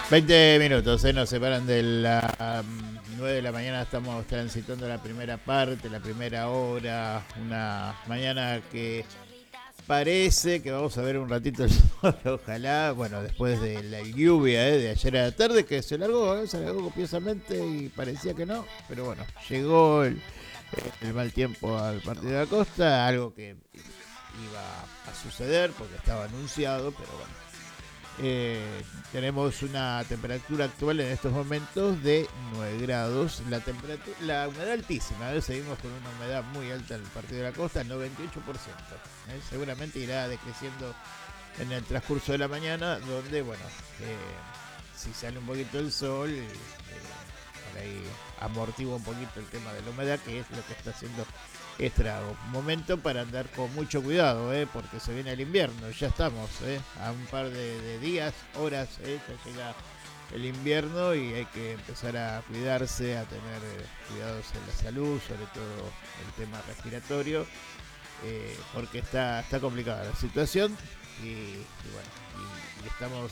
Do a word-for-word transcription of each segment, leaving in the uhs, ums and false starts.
veinte minutos, ¿eh? Nos separan de las nueve de la mañana, estamos transitando la primera parte, la primera hora, una mañana que parece que vamos a ver un ratito el sol, ojalá, bueno, después de la lluvia ¿eh? de ayer a la tarde, que se largó, ¿eh? se largó copiosamente y parecía que no, pero bueno, llegó el, el mal tiempo al partido de la costa, algo que iba a suceder porque estaba anunciado, pero bueno. Eh, tenemos una temperatura actual en estos momentos de nueve grados, la temperatura, la humedad altísima, ¿eh? Seguimos con una humedad muy alta en el partido de la costa, noventa y ocho por ciento, ¿eh? Seguramente irá decreciendo en el transcurso de la mañana, donde bueno, eh, si sale un poquito el sol, eh, por ahí amortigua un poquito el tema de la humedad, que es lo que está haciendo estrago. Momento para andar con mucho cuidado, ¿eh? Porque se viene el invierno, ya estamos ¿eh? a un par de, de días, horas, ¿eh? ya llega el invierno y hay que empezar a cuidarse, a tener eh, cuidados en la salud, sobre todo el tema respiratorio, eh, porque está, está complicada la situación y, y bueno, y, y estamos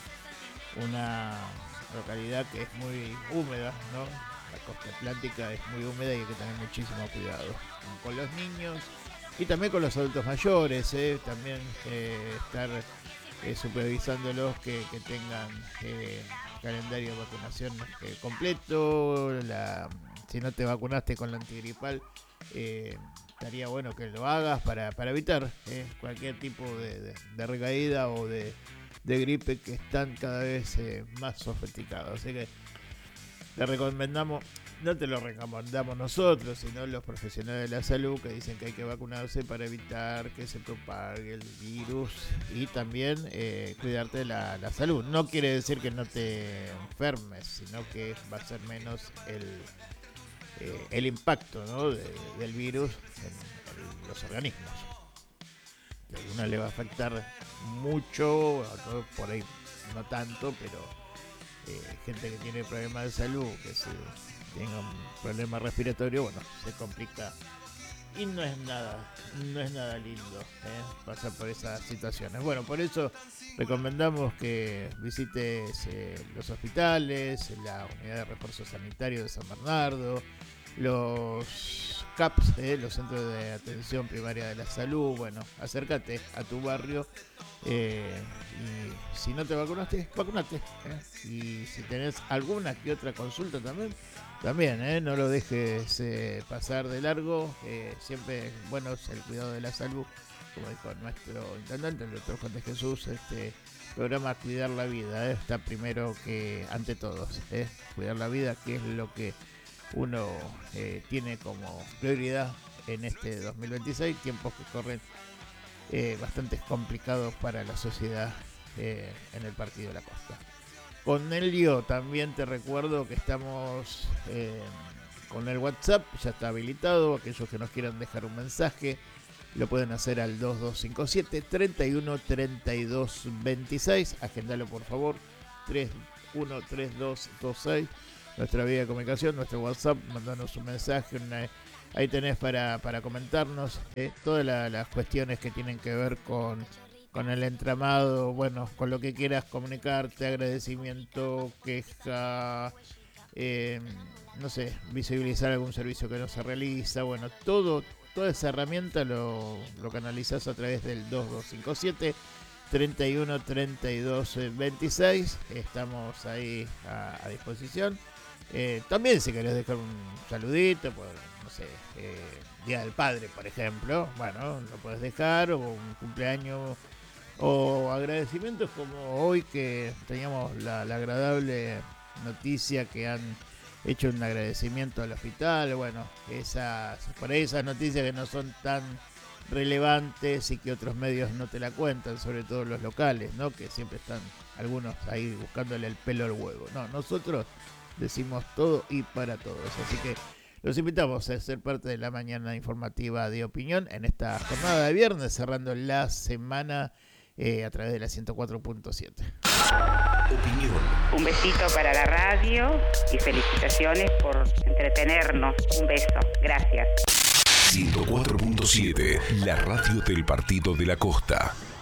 en una localidad que es muy húmeda, ¿no? La costa atlántica es muy húmeda y hay que tener muchísimo cuidado con los niños y también con los adultos mayores, ¿eh? También eh, estar eh, supervisándolos que, que tengan eh, calendario de vacunación eh, completo. La, si no te vacunaste con la antigripal, eh, estaría bueno que lo hagas para, para evitar eh, cualquier tipo de, de, de recaída o de, de gripe que están cada vez eh, más sofisticados. Así que le recomendamos, no te lo recomendamos nosotros, sino los profesionales de la salud que dicen que hay que vacunarse para evitar que se propague el virus y también eh, cuidarte de la, la salud. No quiere decir que no te enfermes, sino que va a ser menos el, eh, el impacto, ¿no? de, del virus en, en los organismos. Que a alguna le va a afectar mucho, a otros por ahí no tanto, pero Eh, gente que tiene problemas de salud, que se tenga un problema respiratorio, bueno, se complica y no es nada, no es nada lindo ¿eh? pasar por esas situaciones. Bueno, por eso recomendamos que visites eh, los hospitales, la unidad de refuerzo sanitario de San Bernardo, los C A Ps, ¿eh? los centros de atención primaria de la salud. Bueno, acércate a tu barrio eh, y si no te vacunaste, vacunate ¿eh? Y si tenés alguna que otra consulta también, también ¿eh? no lo dejes eh, pasar de largo. Eh, siempre bueno es el cuidado de la salud, como dijo nuestro intendente, el doctor Juan de Jesús. Este programa Cuidar la Vida ¿eh? está primero que ante todos, ¿eh? cuidar la vida, que es lo que uno eh, tiene como prioridad en este dos mil veintiséis, tiempos que corren eh, bastante complicados para la sociedad eh, en el partido de la costa. Con Elio también te recuerdo que estamos eh, con el WhatsApp, ya está habilitado. Aquellos que nos quieran dejar un mensaje lo pueden hacer al dos dos cinco siete, treinta y uno, treinta y dos veintiséis. Agendalo por favor, tres uno tres dos dos seis. Nuestra vía de comunicación, nuestro WhatsApp, mandanos un mensaje, una, ahí tenés para, para comentarnos eh, todas la, las cuestiones que tienen que ver con, con el entramado, bueno, con lo que quieras comunicarte, agradecimiento, queja, eh, no sé, visibilizar algún servicio que no se realiza, bueno, todo, toda esa herramienta lo, lo canalizás a través del dos dos cinco siete, treinta y uno, treinta y dos veintiséis, estamos ahí a, a disposición. Eh, también si querés dejar un saludito por, no sé, eh, Día del Padre, por ejemplo, bueno, lo puedes dejar, o un cumpleaños, o agradecimientos como hoy que teníamos la, la agradable noticia que han hecho un agradecimiento al hospital. Bueno, esas, por ahí esas noticias que no son tan relevantes y que otros medios no te la cuentan, sobre todo los locales, ¿no? Que siempre están algunos ahí buscándole el pelo al huevo. No, nosotros decimos todo y para todos, así que los invitamos a ser parte de la mañana informativa de Opinión en esta jornada de viernes, cerrando la semana eh, a través de la ciento cuatro punto siete. Opinión. Un besito para la radio y felicitaciones por entretenernos. Un beso, gracias. ciento cuatro punto siete, la radio del Partido de la Costa.